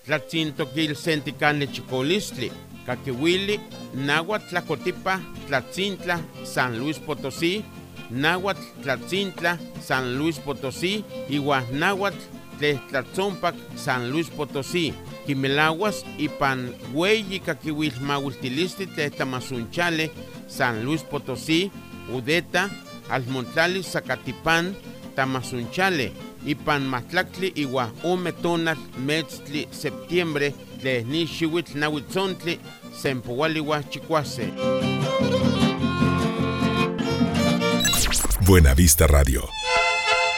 tlatzintoquil senticanle chicolistli, caquihuili, náhuatl tlacotipa, tlatzintla, San Luis Potosí, náhuatl tlatzintla, San Luis Potosí, igual náhuatl tlatzompac, San Luis Potosí, quimelaguas y pan hueyi caquihuil mahuiltilistli tletamasunchale, San Luis Potosí, Udeta, Almontlali, Zacatipán, Tamazunchale, y pan Matlactli, igual Umetonal, Metztli, septiembre, de Nishiwitl, Nahuitzontli, Sempohualiwa, Chicuase. Buena Vista Radio.